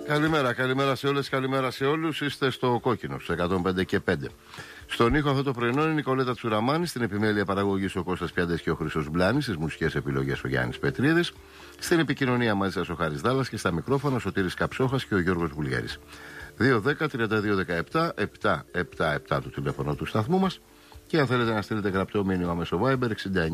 Καλημέρα σε όλες, καλημέρα σε όλους. Είστε στο Κόκκινο, στους 105 και 5. Στον ήχο αυτό το πρωινό είναι η Νικολέτα Τσουραμάνη, στην επιμέλεια παραγωγής ο Κώστας Πιάντες και ο Χρήστος Μπλάνης, στις μουσικές επιλογές ο Γιάννης Πετρίδης, στην επικοινωνία μαζί σας ο Χάρης Δάλλας και στα μικρόφωνα ο Σωτήρης Καψόχας και ο Γιώργος Βουλιέρης. 2-10-32-17-777 το τηλέφωνο του σταθμού μας και αν θέλετε να στείλετε γραπτό μήνυμα μέσω Viber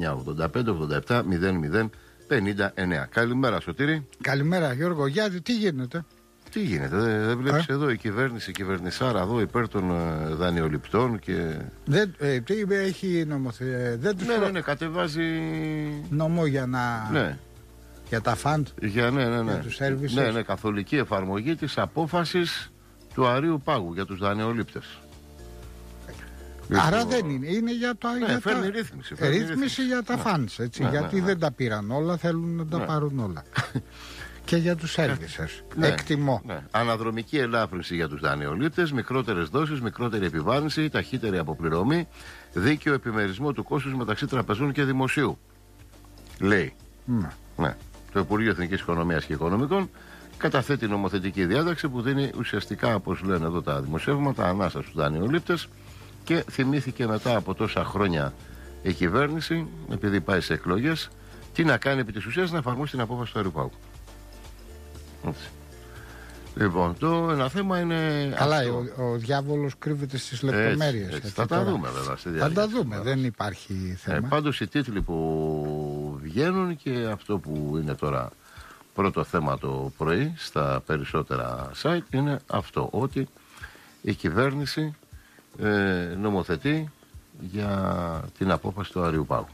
69-85-87-09-59. Καλημέρα Σωτήρη. Καλημέρα Γιώργο, γιατί τι γίνεται? Τι γίνεται, δεν βλέπεις εδώ η κυβέρνηση, η κυβερνησάρα εδώ υπέρ των δανειοληπτών και... Τι έχει νομοθεσία, Ναι, κατεβάζει... Νομό για να... Ναι. Για τα φαντ, για τους services. Ναι, καθολική εφαρμογή της απόφασης του Αρείου Πάγου για τους δανειολήπτες. Άρα δεν είναι για το... Ναι, φέρνει ρύθμιση. Για τα funds, έτσι, γιατί δεν τα πήραν όλα, θέλουν να τα πάρουν όλα. Και για τους services. Εκτιμώ. Ναι. Αναδρομική ελάφρυνση για τους δανειολήπτες, μικρότερες δόσεις, μικρότερη επιβάρυνση, ταχύτερη αποπληρωμή, δίκαιο επιμερισμό του κόστους μεταξύ τραπεζών και δημοσίου. Λέει. Ναι. Το Υπουργείο Εθνικής Οικονομίας και Οικονομικών καταθέτει νομοθετική διάταξη που δίνει ουσιαστικά, όπως λένε εδώ τα δημοσιεύματα, ανάσα στους δανειολήπτες και θυμήθηκε μετά από τόσα χρόνια η κυβέρνηση, επειδή πάει σε εκλογές, τι να κάνει επί της ουσίας, να εφαρμόσει την απόφαση του Αρείου Πάγου. Λοιπόν, το ένα θέμα είναι. Καλά, ο διάβολος κρύβεται στις λεπτομέρειες. Θα τα δούμε βέβαια. Θα τα δούμε, δεν υπάρχει θέμα. Πάντως οι τίτλοι που βγαίνουν και αυτό που είναι τώρα πρώτο θέμα το πρωί στα περισσότερα site είναι αυτό, ότι η κυβέρνηση νομοθετεί για την απόφαση του Αρείου Πάγου.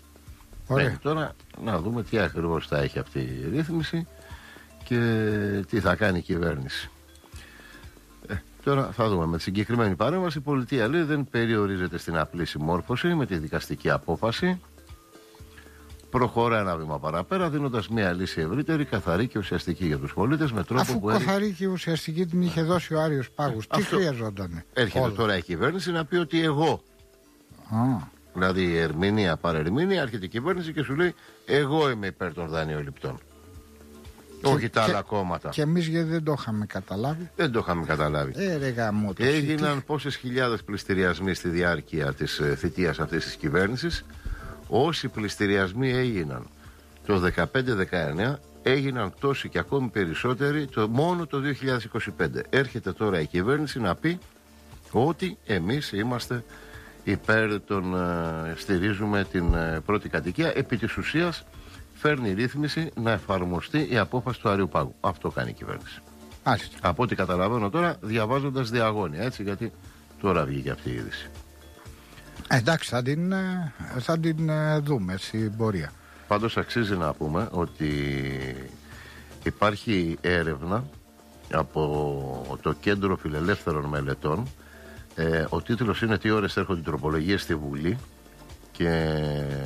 Τώρα να δούμε τι ακριβώς θα έχει αυτή η ρύθμιση και τι θα κάνει η κυβέρνηση. Τώρα θα δούμε. Με τη συγκεκριμένη παρέμβαση η πολιτεία λέει δεν περιορίζεται στην απλή συμμόρφωση με τη δικαστική απόφαση. Προχωρά ένα βήμα παραπέρα, δίνοντας μια λύση ευρύτερη, καθαρή και ουσιαστική για τους πολίτες με τρόπο αφού που. Καθαρή και ουσιαστική την είχε δώσει ο Άριος Πάγος, τι χρειαζότανε? Έρχεται τώρα η κυβέρνηση να πει ότι εγώ. Δηλαδή η ερμηνεία παρερμηνεία, έρχεται η κυβέρνηση και σου λέει εγώ είμαι υπέρ των δανειοληπτών. Όχι τα άλλα κόμματα. Και εμείς γιατί δεν το είχαμε καταλάβει. Δεν το είχαμε καταλάβει. Έγιναν πόσες χιλιάδες πληστηριασμοί στη διάρκεια της θητείας αυτής της κυβέρνησης. Όσοι πληστηριασμοί έγιναν το 2015-2019, έγιναν τόσοι και ακόμη περισσότεροι μόνο το 2025. Έρχεται τώρα η κυβέρνηση να πει ότι εμείς είμαστε υπέρ των στηρίζουμε την πρώτη κατοικία. Επί της ουσίας φέρνει ρύθμιση να εφαρμοστεί η απόφαση του Αρείου Πάγου. Αυτό κάνει η κυβέρνηση. Από ό,τι καταλαβαίνω τώρα, διαβάζοντας διαγώνια, έτσι, γιατί τώρα βγήκε αυτή η είδηση. Εντάξει, θα την δούμε στην πορεία. Πάντως αξίζει να πούμε ότι υπάρχει έρευνα από το Κέντρο Φιλελεύθερων Μελετών. Ο τίτλος είναι «Τι ώρες έρχονται οι τροπολογίες στη Βουλή» και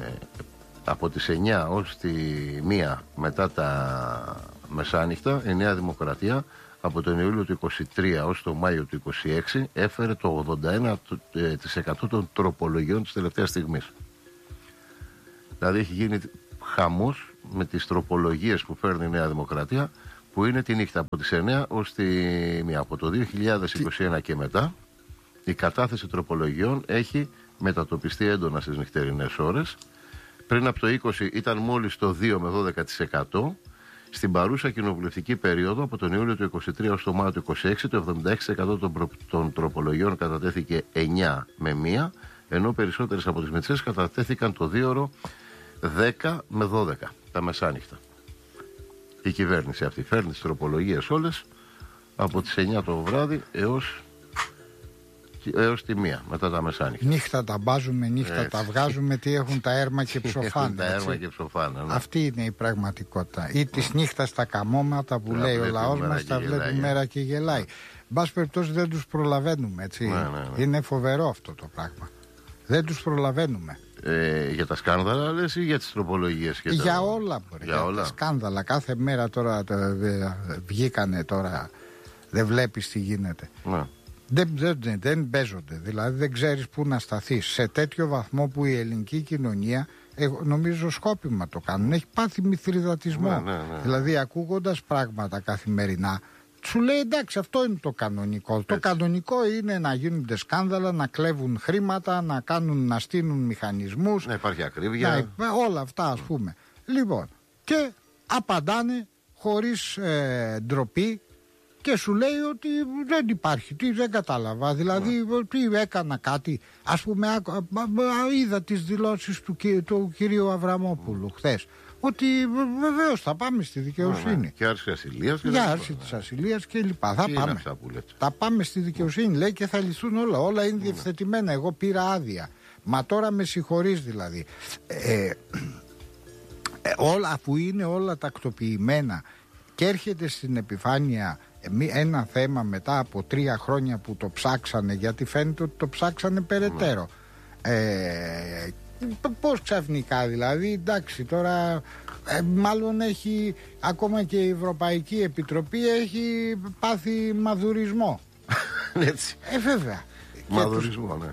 από τις 9 ως τη 1 μετά τα μεσάνυχτα η Νέα Δημοκρατία από τον Ιούλιο του 23 ως το Μάιο του 26 έφερε το 81% των τροπολογιών της τελευταίας στιγμής. Δηλαδή έχει γίνει χαμός με τις τροπολογίες που φέρνει η Νέα Δημοκρατία, που είναι τη νύχτα από τις 9 ως τη 1. Από το 2021 και μετά η κατάθεση τροπολογιών έχει μετατοπιστεί έντονα στις νυχτερινές ώρες. Πριν από το 20 ήταν μόλις το 2 με 12%. Στην παρούσα κοινοβουλευτική περίοδο από τον Ιούλιο του 23 ως το Μάιο του 26 το 76% των τροπολογιών κατατέθηκε 9 με 1, ενώ περισσότερες από τις μισές κατατέθηκαν το 2ωρο 10 με 12 τα μεσάνυχτα. Η κυβέρνηση αυτή φέρνει τις τροπολογίες όλες από τις 9 το βράδυ έως τη 1 μετά τα μεσάνυχτα. Νύχτα τα μπάζουμε, νύχτα τα βγάζουμε, τι έχουν τα έρμα και ψοφάνε. Ναι. Αυτή είναι η πραγματικότητα. Ή τη νύχτα τα καμώματα που λέει ο λαός μας, τα βλέπει μέρα και γελάει. Μπας περιπτώσει δεν τους προλαβαίνουμε, έτσι. Ναι. Είναι φοβερό αυτό το πράγμα. Δεν τους προλαβαίνουμε. Για τα σκάνδαλα λες ή για τις τροπολογίες? Για όλα μπορεί. Για όλα. Τα σκάνδαλα. Κάθε μέρα τώρα βγήκανε τώρα. Δεν βλέπεις τι γίνεται. Ναι. Δεν παίζονται. Δηλαδή δεν ξέρεις πού να σταθείς. Σε τέτοιο βαθμό που η ελληνική κοινωνία, νομίζω σκόπιμα το κάνουν, έχει πάθει μυθριδατισμό. Ναι. Δηλαδή ακούγοντας πράγματα καθημερινά Σου λέει εντάξει, αυτό είναι το κανονικό. Έτσι. Το κανονικό είναι να γίνονται σκάνδαλα, να κλέβουν χρήματα, να στείνουν μηχανισμούς. Να υπάρχει ακρίβεια. Όλα αυτά, ας πούμε. Λοιπόν, και απαντάνε χωρίς ντροπή και σου λέει ότι δεν υπάρχει, δεν κατάλαβα. Δηλαδή, τι έκανα κάτι. Ας πούμε, είδα τις δηλώσεις του κυρίου Αβραμόπουλου χθες. Ότι βεβαίως θα πάμε στη δικαιοσύνη. Και άρση ασυλίας. Για άρση της ασυλίας και λοιπά. Θα πάμε στη δικαιοσύνη, λέει, και θα λυθούν όλα. Όλα είναι διευθετημένα. Εγώ πήρα άδεια. Μα τώρα με συγχωρείς δηλαδή. Όλα, αφού είναι όλα τακτοποιημένα και έρχεται στην επιφάνεια ένα θέμα μετά από 3 χρόνια που το ψάξανε, γιατί φαίνεται ότι το ψάξανε περαιτέρω. Πώς ξαφνικά δηλαδή, εντάξει τώρα μάλλον έχει ακόμα και η Ευρωπαϊκή Επιτροπή έχει πάθει μαδουρισμό. Έτσι. Βέβαια. Μαδουρισμό, ναι.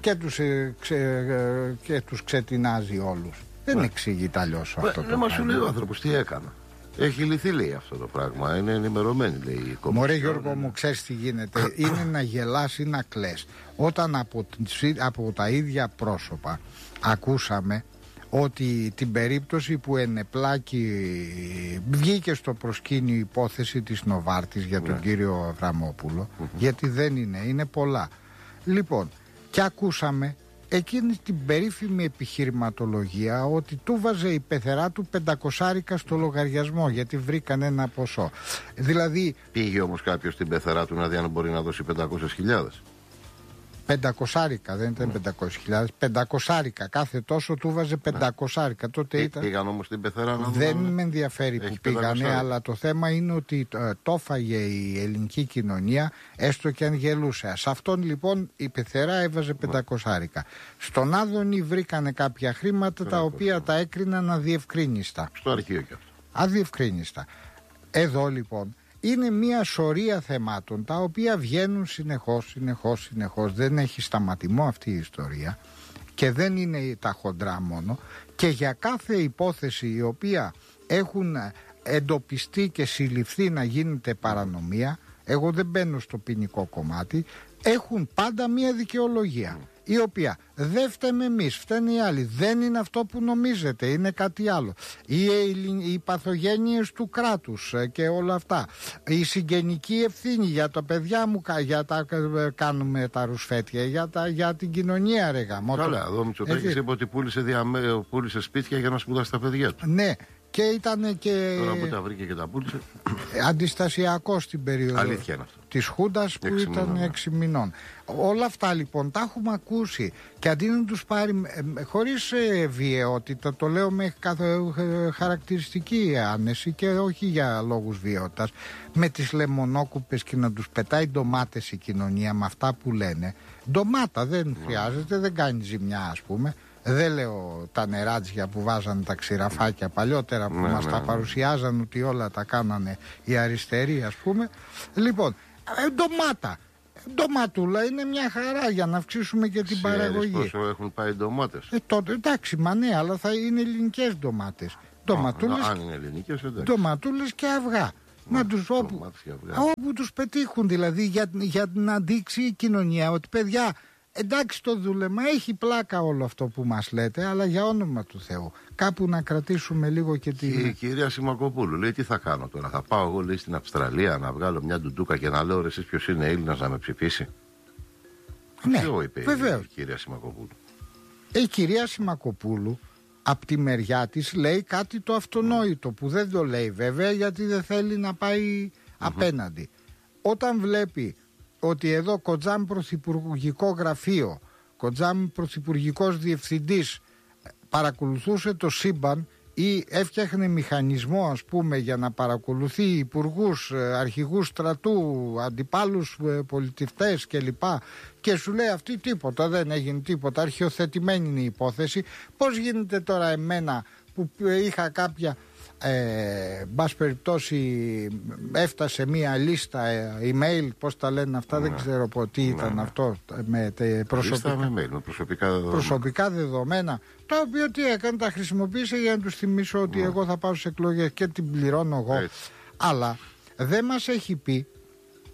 Και τους ξετινάζει όλους. Δεν εξηγείται αλλιώς αυτό το πράγμα. Μα σου λέει ο άνθρωπος τι έκανα. Έχει λυθεί, λέει, αυτό το πράγμα. Είναι ενημερωμένη, λέει, η Κομισιόν. Μωρέ Γιώργο μου, ξέρεις τι γίνεται. Είναι να γελάς ή να κλαις. Όταν από τα ίδια πρόσωπα ακούσαμε ότι την περίπτωση που ενεπλάκη βγήκε στο προσκήνιο η υπόθεση της Νοβάρτης για τον κύριο Αβραμόπουλο, γιατί δεν είναι πολλά. Λοιπόν, και ακούσαμε εκείνη την περίφημη επιχειρηματολογία ότι του βάζε η πεθερά του 500 στο λογαριασμό γιατί βρήκαν ένα ποσό. Δηλαδή, πήγε όμως κάποιος στην πεθερά του να δει αν μπορεί να δώσει 500.000. 500, δεν ήταν 500.000, 500 κάθε τόσο του βάζε 500. Τότε ήταν. Πήγαν όμως στην πεθερά να δεν με ενδιαφέρει που πήγανε, αλλά το θέμα είναι ότι το φάγε η ελληνική κοινωνία, έστω και αν γελούσε. Σε αυτόν λοιπόν η πεθερά έβαζε 500. Στον Άδωνη βρήκανε κάποια χρήματα τα οποία τα έκριναν αδιευκρίνιστα. Στο αρχείο και αυτό. Αδιευκρίνιστα. Εδώ λοιπόν είναι μια σωρία θεμάτων τα οποία βγαίνουν συνεχώς. Δεν έχει σταματημό αυτή η ιστορία και δεν είναι τα χοντρά μόνο, και για κάθε υπόθεση η οποία έχουν εντοπιστεί και συλληφθεί να γίνεται παρανομία, εγώ δεν μπαίνω στο ποινικό κομμάτι, έχουν πάντα μια δικαιολογία η οποία δεν φταίμε εμείς, φταίνε οι άλλοι, δεν είναι αυτό που νομίζετε, είναι κάτι άλλο, οι παθογένειες του κράτους και όλα αυτά, η συγγενική ευθύνη για τα παιδιά μου, για τα κάνουμε τα ρουσφέτια, για την κοινωνία, ρε γαμώτο. Καλά, εδώ Μητσοτάκης είπε ότι πούλησε σπίτια για να σπουδάσει τα παιδιά του. Ναι. Και ήταν και. Τώρα που τα βρήκε και τα πούλησε. Αντιστασιακό στην περίοδο της Χούντας που ήταν 6 μηνών. Όλα αυτά λοιπόν τα έχουμε ακούσει και αντί να τους πάρει χωρίς βιαιότητα, το λέω με χαρακτηριστική άνεση και όχι για λόγους βιαιότητας, με τις λεμονόκουπες και να τους πετάει ντομάτες η κοινωνία με αυτά που λένε. Ντομάτα δεν χρειάζεται, δεν κάνει ζημιά, ας πούμε. Δεν λέω τα νεράτζια που βάζανε τα ξηραφάκια παλιότερα που μας τα παρουσιάζαν ότι όλα τα κάνανε οι αριστεροί, ας πούμε. Λοιπόν, ντοματούλα είναι μια χαρά για να αυξήσουμε και την παραγωγή. Πόσο έχουν πάει ντομάτες. Τότε εντάξει, μα ναι, αλλά θα είναι ελληνικές ντομάτες. Αν είναι ελληνικές, εντάξει. Ντοματούλες και αυγά. Να τους όπου τους πετύχουν, δηλαδή για να δείξει η κοινωνία ότι παιδιά, εντάξει, το δούλεμα έχει πλάκα όλο αυτό που μας λέτε, αλλά για όνομα του Θεού κάπου να κρατήσουμε λίγο και τη... Η κυρία Σιμακοπούλου λέει τι θα κάνω τώρα, θα πάω εγώ, λέει, στην Αυστραλία να βγάλω μια ντουντούκα και να λέω ρε εσείς ποιος είναι Έλληνας να με ψηφίσει. Ναι, αυτό είπε βεβαίως. Η κυρία Σιμακοπούλου. Η κυρία Σιμακοπούλου από τη μεριά της λέει κάτι το αυτονόητο που δεν το λέει βέβαια γιατί δεν θέλει να πάει απέναντι. Όταν βλέπει ότι εδώ Κοτζάμ πρωθυπουργικό γραφείο, Κοτζάμ πρωθυπουργικός διευθυντής παρακολουθούσε το σύμπαν ή έφτιαχνε μηχανισμό, ας πούμε, για να παρακολουθεί υπουργούς, αρχηγούς στρατού, αντιπάλους πολιτευτές κλπ. Και σου λέει αυτή τίποτα, δεν έγινε τίποτα, αρχιοθετημένη είναι η υπόθεση. Πώς γίνεται τώρα εμένα που είχα κάποια... μπας περιπτώσει έφτασε μία λίστα email, πώς τα λένε αυτά, δεν ξέρω τι ήταν αυτό, με προσωπικά δεδομένα, τα οποία τι έκανε, τα χρησιμοποίησε για να τους θυμίσω ότι εγώ θα πάω στις εκλογές και την πληρώνω εγώ. Αλλά δεν μας έχει πει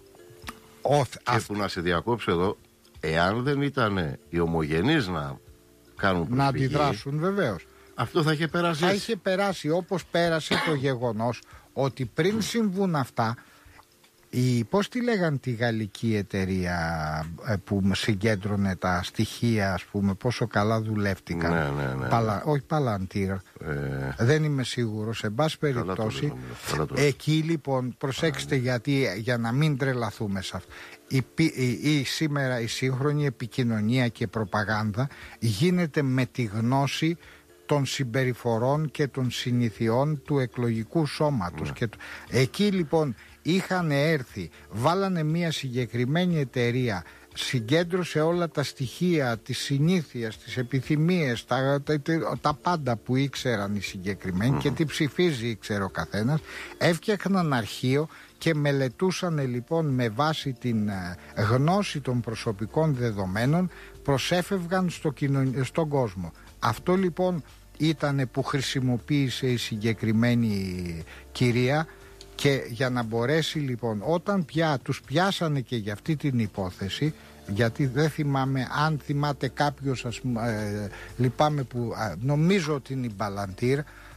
Και που να σε διακόψω εδώ, εάν δεν ήταν οι ομογενείς να κάνουν προσφυγή, να αντιδράσουν, βεβαίως, αυτό θα είχε περάσει. Θα είχε περάσει όπως πέρασε το γεγονός ότι πριν συμβούν αυτά, πώς τη λέγαν τη γαλλική εταιρεία που συγκέντρωνε τα στοιχεία, ας πούμε, πόσο καλά δουλεύτηκαν. Ναι. Όχι Palantir, δεν είμαι σίγουρος, εν πάση περιπτώσει. Εκεί λοιπόν, προσέξτε, γιατί για να μην τρελαθούμε σε αυτό, σήμερα η σύγχρονη επικοινωνία και προπαγάνδα γίνεται με τη γνώση των συμπεριφορών και των συνηθιών του εκλογικού σώματος. Εκεί λοιπόν είχαν έρθει, βάλανε μια συγκεκριμένη εταιρεία, συγκέντρωσε όλα τα στοιχεία της συνήθειας, τις επιθυμίες, τα πάντα που ήξεραν οι συγκεκριμένοι και τι ψηφίζει ήξερε ο καθένας, έφτιαχναν αρχείο και μελετούσαν λοιπόν με βάση την γνώση των προσωπικών δεδομένων, προσέφευγαν στον κόσμο. Αυτό λοιπόν ήταν που χρησιμοποίησε η συγκεκριμένη κυρία. Και για να μπορέσει λοιπόν, όταν πια τους πιάσανε και για αυτή την υπόθεση, γιατί δεν θυμάμαι αν θυμάται κάποιος, λυπάμαι που νομίζω ότι είναι η Palantir,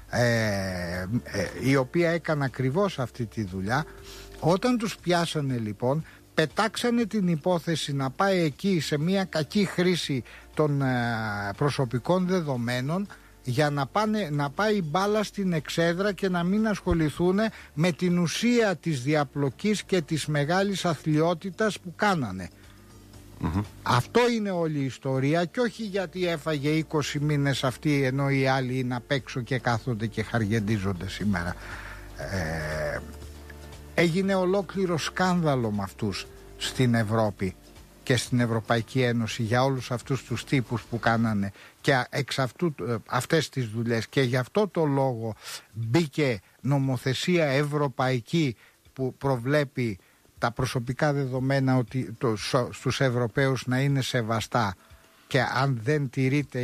η οποία έκανε ακριβώς αυτή τη δουλειά. Όταν τους πιάσανε λοιπόν, πετάξανε την υπόθεση να πάει εκεί σε μια κακή χρήση των προσωπικών δεδομένων, για να πάει μπάλα στην εξέδρα και να μην ασχοληθούν με την ουσία της διαπλοκής και της μεγάλης αθλιότητας που κάνανε. Αυτό είναι όλη η ιστορία, και όχι γιατί έφαγε 20 μήνες αυτή ενώ οι άλλοι είναι απ' έξω και κάθονται και χαργεντίζονται σήμερα. Έγινε ολόκληρο σκάνδαλο με αυτούς στην Ευρώπη και στην Ευρωπαϊκή Ένωση, για όλους αυτούς τους τύπους που κάνανε και εξ αυτού αυτές τις δουλειές, και γι' αυτό το λόγο μπήκε νομοθεσία ευρωπαϊκή που προβλέπει τα προσωπικά δεδομένα στους Ευρωπαίους να είναι σεβαστά, και αν δεν τηρείται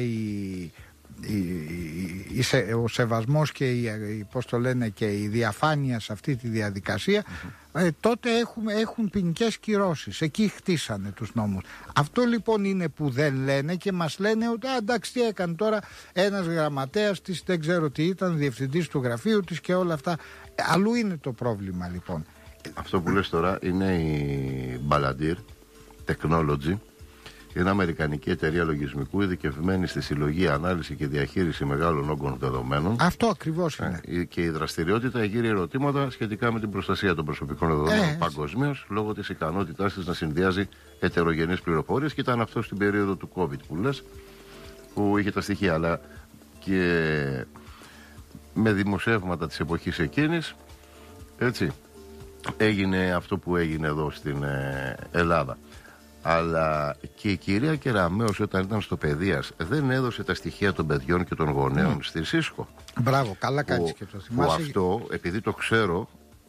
ο σεβασμός και και η διαφάνεια σε αυτή τη διαδικασία, τότε έχουν ποινικές κυρώσεις. Εκεί χτίσανε τους νόμους. Αυτό λοιπόν είναι που δεν λένε, και μας λένε ότι εντάξει, τι έκανε τώρα ένας γραμματέας της, δεν ξέρω τι ήταν, διευθυντής του γραφείου της και όλα αυτά. Αλλού είναι το πρόβλημα λοιπόν. Αυτό που λες τώρα είναι η Palantir Technology. Είναι αμερικανική εταιρεία λογισμικού ειδικευμένη στη συλλογή, ανάλυση και διαχείριση μεγάλων όγκων δεδομένων. Αυτό ακριβώς είναι. Και η δραστηριότητα γύρει ερωτήματα σχετικά με την προστασία των προσωπικών δεδομένων παγκοσμίως, λόγω της ικανότητάς της να συνδυάζει ετερογενείς πληροφορίες. Και ήταν αυτό στην περίοδο του COVID που λες, που είχε τα στοιχεία. Αλλά και με δημοσιεύματα της εποχής εκείνης, έτσι, έγινε αυτό που έγινε εδώ στην Ελλάδα. Αλλά και η κυρία Κεραμέως, όταν ήταν στο Παιδείας, δεν έδωσε τα στοιχεία των παιδιών και των γονέων στη ΣΥΣΚΟ. Μπράβο, καλά κάνεις και το θυμάσαι. Αυτό, επειδή το ξέρω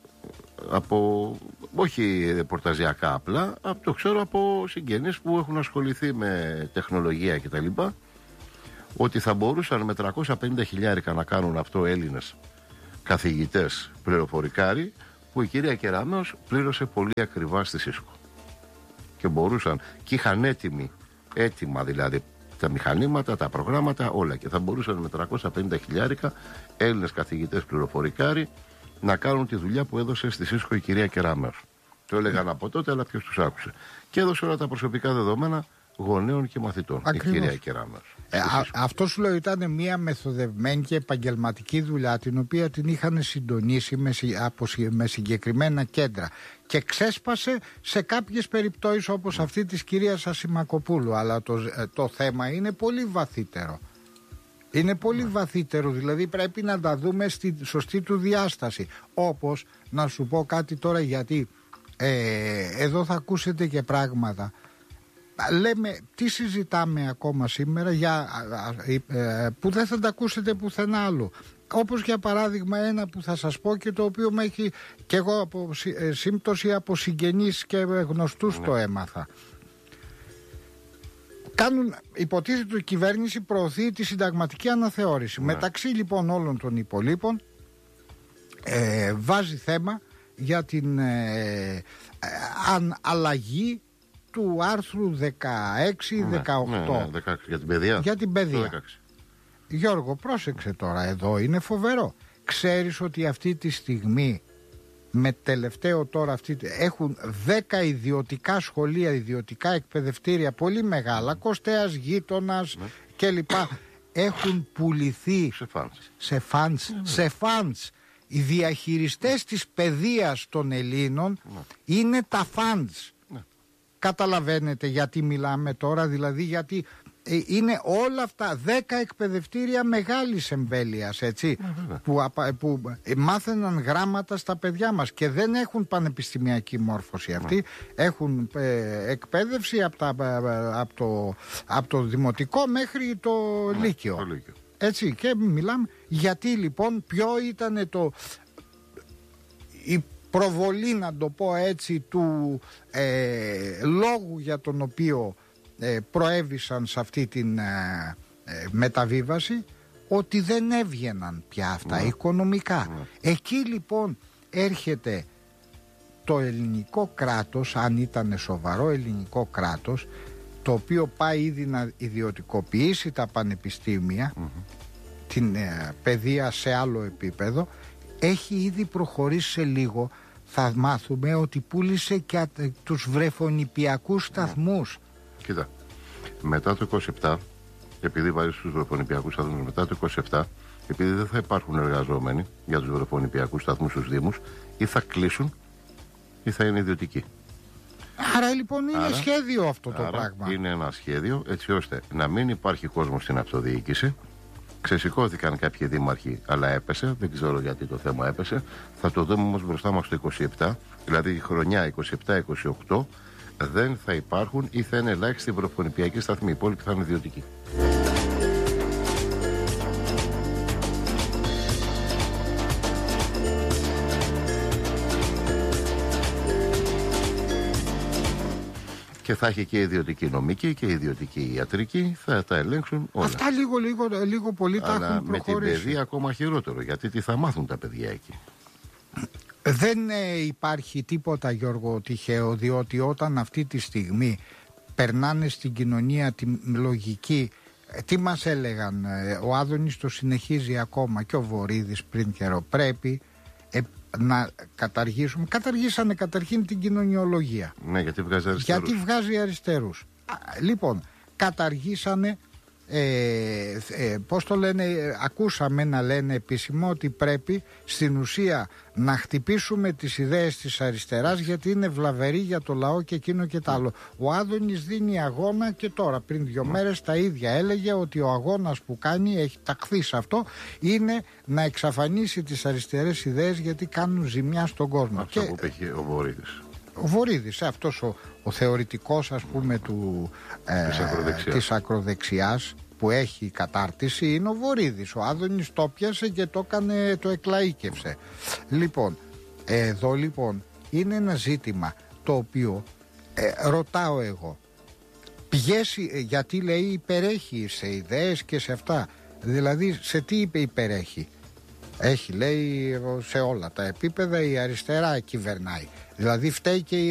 από, όχι ρεπορταζιακά απλά, το ξέρω από συγγενείς που έχουν ασχοληθεί με τεχνολογία κτλ., ότι θα μπορούσαν με 350.000 να κάνουν αυτό Έλληνες καθηγητές πληροφορικάροι, που η κυρία Κεραμέως πλήρωσε πολύ ακριβά στη ΣΥΣΚΟ. Και μπορούσαν, και είχαν έτοιμα δηλαδή τα μηχανήματα, τα προγράμματα, όλα, και θα μπορούσαν με 350.000 Έλληνες καθηγητές πληροφορικάροι να κάνουν τη δουλειά που έδωσε στη ΣΥΣΚΟ η κυρία Κεραμέως. Το έλεγαν από τότε, αλλά ποιος τους άκουσε. Και έδωσε όλα τα προσωπικά δεδομένα γονέων και μαθητών. Ακριβώς. Η κυρία Κεραμέως. Αυτό σου λέω, ήταν μια μεθοδευμένη και επαγγελματική δουλειά, την οποία την είχαν συντονίσει με συγκεκριμένα κέντρα, και ξέσπασε σε κάποιες περιπτώσεις όπως αυτή της κυρίας Ασημακοπούλου. Αλλά το θέμα είναι πολύ βαθύτερο. Είναι πολύ βαθύτερο, δηλαδή πρέπει να τα δούμε στη σωστή του διάσταση. Όπως, να σου πω κάτι τώρα, γιατί εδώ θα ακούσετε και πράγματα. Λέμε, τι συζητάμε ακόμα σήμερα που δεν θα τα ακούσετε πουθενά άλλο. Όπως για παράδειγμα ένα που θα σας πω, και το οποίο με έχει και εγώ από σύμπτωση από συγγενείς και γνωστούς το έμαθα. Υποτίθεται ότι η κυβέρνηση προωθεί τη συνταγματική αναθεώρηση. Μεταξύ λοιπόν όλων των υπολείπων βάζει θέμα για την αλλαγή του άρθρου 16-18 16 για την παιδεία. Για την παιδεία. Γιώργο, πρόσεξε τώρα, εδώ είναι φοβερό. Ξέρεις ότι αυτή τη στιγμή, με τελευταίο τώρα έχουν 10 ιδιωτικά σχολεία, ιδιωτικά εκπαιδευτήρια πολύ μεγάλα, Κωστέας Γείτονας κλπ. Έχουν πουληθεί σε φαντς. Οι διαχειριστές της παιδείας των Ελλήνων είναι τα φαντς. Καταλαβαίνετε γιατί μιλάμε τώρα, δηλαδή γιατί είναι όλα αυτά 10 εκπαιδευτήρια μεγάλης εμβέλειας, έτσι, που μάθαιναν γράμματα στα παιδιά μας και δεν έχουν πανεπιστημιακή μόρφωση αυτοί, έχουν εκπαίδευση από το δημοτικό μέχρι το λύκειο. Έτσι, και μιλάμε γιατί λοιπόν ποιο ήταν η προβολή, να το πω έτσι, του λόγου για τον οποίο προέβησαν σε αυτή την μεταβίβαση, ότι δεν έβγαιναν πια αυτά οικονομικά. Εκεί λοιπόν έρχεται το ελληνικό κράτος, αν ήταν σοβαρό ελληνικό κράτος, το οποίο πάει ήδη να ιδιωτικοποιήσει τα πανεπιστήμια, την παιδεία σε άλλο επίπεδο, έχει ήδη προχωρήσει σε λίγο. Θα μάθουμε ότι πούλησε και τους βρεφονιπιακούς σταθμούς. Κοίτα, μετά το 27, επειδή βάζει στους βρεφονιπιακούς σταθμούς, μετά το 27, επειδή δεν θα υπάρχουν εργαζόμενοι για τους βρεφονιπιακούς σταθμούς στους Δήμους, ή θα κλείσουν ή θα είναι ιδιωτικοί. Άρα λοιπόν είναι σχέδιο αυτό το πράγμα. Είναι ένα σχέδιο έτσι ώστε να μην υπάρχει κόσμο στην αυτοδιοίκηση. Ξεσηκώθηκαν κάποιοι δήμαρχοι, αλλά έπεσε. Δεν ξέρω γιατί το θέμα έπεσε. Θα το δούμε όμως μπροστά μας το 27, δηλαδή η χρονιά 27-28. Δεν θα υπάρχουν ή θα είναι ελάχιστοι βρεφονιπιακοί σταθμοί. Οι υπόλοιποι θα είναι ιδιωτικοί. Και θα έχει και ιδιωτική νομική και ιδιωτική ιατρική, θα τα ελέγξουν όλα. Αυτά λίγο πολύ τα έχουν προχωρήσει. Με την παιδεία ακόμα χειρότερο, γιατί τι θα μάθουν τα παιδιά εκεί. Δεν υπάρχει τίποτα, Γιώργο, τυχαίο, διότι όταν αυτή τη στιγμή περνάνε στην κοινωνία τη λογική, τι μας έλεγαν, ο Άδωνης το συνεχίζει ακόμα και ο Βορίδης πριν καιρό, πρέπει να καταργήσουμε. Καταργήσανε καταρχήν την κοινωνιολογία. Ναι, γιατί βγάζει αριστερούς. Γιατί βγάζει αριστερούς. Λοιπόν, καταργήσανε, πώς το λένε, ακούσαμε να λένε επίσημα ότι πρέπει στην ουσία να χτυπήσουμε τις ιδέες της αριστεράς, γιατί είναι βλαβερή για το λαό και εκείνο και τ' άλλο. Ο Άδωνης δίνει αγώνα και τώρα πριν 2 μέρες τα ίδια έλεγε ότι ο αγώνας που κάνει, έχει ταχθεί σε αυτό, είναι να εξαφανίσει τις αριστερές ιδέες γιατί κάνουν ζημιά στον κόσμο. Αυτό που είπε ο Βορίδης. Ο Βορίδης, αυτός ο θεωρητικός, ας πούμε, της ακροδεξιάς που έχει κατάρτιση, είναι ο Βορίδης. Ο Άδωνης το πιάσε και το εκλαΐκευσε. Λοιπόν, εδώ λοιπόν είναι ένα ζήτημα το οποίο ρωτάω εγώ, γιατί λέει υπερέχει σε ιδέες και σε αυτά, δηλαδή σε τι είπε υπερέχει? Έχει, λέει, σε όλα τα επίπεδα η αριστερά κυβερνάει, δηλαδή φταίει και η